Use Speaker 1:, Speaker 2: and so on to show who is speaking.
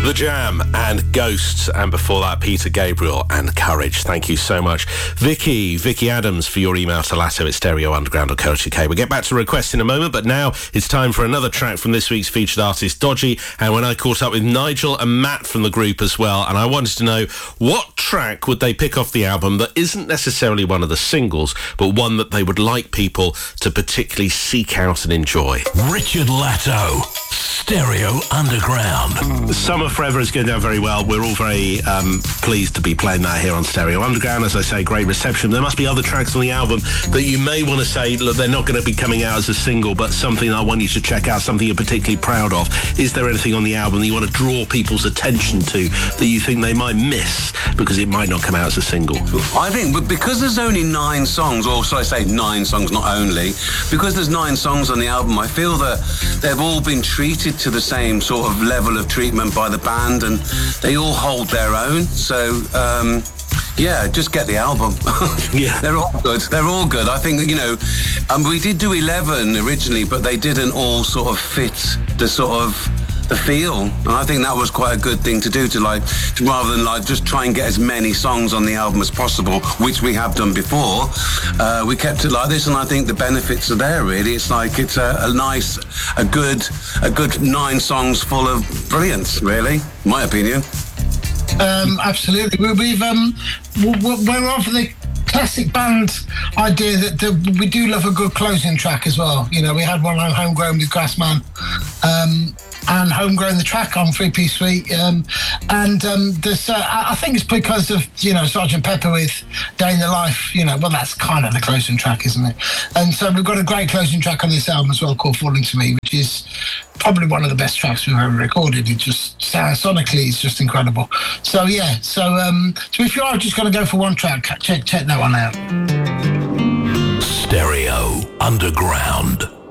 Speaker 1: The Jam and Ghosts, and before that, Peter Gabriel and Courage. Thank you so much. Vicky Adams, for your email to Latto at stereounderground.co.uk. We'll get back to requests in a moment, but now it's time for another track from this week's featured artist, Dodgy. And when I caught up with Nigel and Matt from the group as well, and I wanted to know what track would they pick off the album that isn't necessarily one of the singles, but one that they would like people to particularly seek out and enjoy.
Speaker 2: Richard Latto, Stereo Underground.
Speaker 1: Summer Forever is going down very well. We're all very pleased to be playing that here on Stereo Underground. As I say, great reception. There must be other tracks on the album that you may want to say, look, they're not going to be coming out as a single, but something I want you to check out, something you're particularly proud of. Is there anything on the album that you want to draw people's attention to that you think they might miss because it might not come out as a single?
Speaker 3: I think because there's only 9 songs, or should I say 9 songs, not only, because there's 9 songs on the album, I feel that they've all been treated to the same sort of level of treatment by the band, and they all hold their own. So yeah, just get the album.
Speaker 1: Yeah,
Speaker 3: they're all good. I think, you know, we did do 11 originally, but they didn't all sort of fit the sort of the feel, and I think that was quite a good thing to do, rather than just try and get as many songs on the album as possible, which we have done before. We kept it like this, and I think the benefits are there, really. It's like it's a good 9 songs full of brilliance, really, in my opinion.
Speaker 4: Absolutely. We're off the classic band idea that we do love a good closing track as well. You know, we had one on Homegrown with Grassman, and Homegrown, the track on 3-Piece Suite, and there's I think it's because of, you know, Sgt. Pepper with Day in the Life, you know, well, that's kind of the closing track, isn't it? And so we've got a great closing track on this album as well called Falling to Me, which is probably one of the best tracks we've ever recorded. It just sounds sonically, it's just incredible. So yeah, so if you are just going to go for one track, check that one out.
Speaker 2: Stereo Underground.